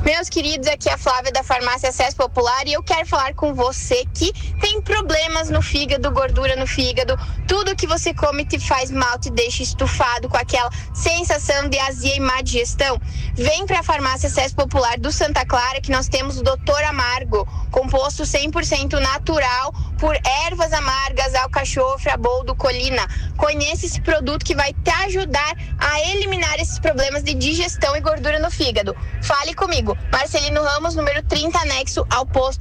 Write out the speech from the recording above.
Meus queridos, aqui é a Flávia da Farmácia Acesso Popular e eu quero falar com você que tem problemas no fígado, gordura no fígado, tudo que você come te faz mal, te deixa estufado com aquela sensação de azia e má digestão. Vem para a Farmácia Acesso Popular do Santa Clara que nós temos o Doutor Amargo, composto 100% natural por ervas amargas, alcachofre, aboldo, colina. Conheça esse produto que vai te ajudar a eliminar esses problemas de digestão e gordura no fígado. Fale comigo, Marcelino Ramos, número 30, anexo ao posto